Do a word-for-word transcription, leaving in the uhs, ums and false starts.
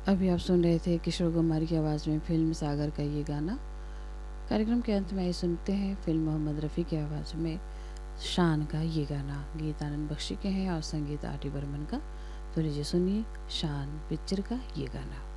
अभी आप सुन रहे थे किशोर कुमार की आवाज़ में फिल्म सागर का ये गाना। कार्यक्रम के अंत में आइए सुनते हैं फिल्म मोहम्मद रफ़ी की आवाज़ में शान का ये गाना। गीत आनंद बख्शी के हैं और संगीत आर डी बर्मन का। तो लीजिए सुनिए शान पिक्चर का ये गाना।